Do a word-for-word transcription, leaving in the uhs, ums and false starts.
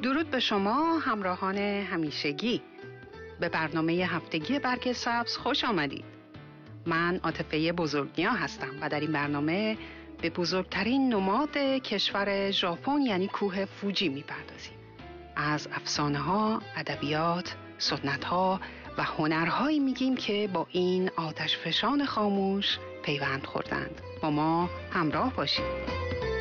درود به شما همراهان همیشگی. به برنامه هفتگی برگ سبز خوش آمدید. من عاطفه بزرگنیا هستم و در این برنامه به بزرگترین نماد کشور ژاپن یعنی کوه فوجی میپردازیم. از افسانه ها، ادبیات، سنت ها و هنرهایی میگیم که با این آتش فشان خاموش پیوند خوردند. با ما همراه باشید.